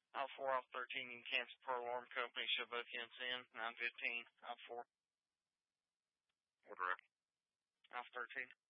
Out 4, out 13, you can cancel per alarm company, show both units in, 9:15, out 4. Order. Out 13.